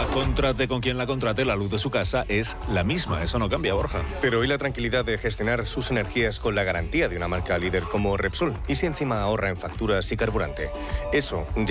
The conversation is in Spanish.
Contrate con quien la contrate, la luz de su casa es la misma. Eso no cambia, Borja. Pero hoy la tranquilidad de gestionar sus energías con la garantía de una marca líder como Repsol. Y si encima ahorra en facturas y carburante. Eso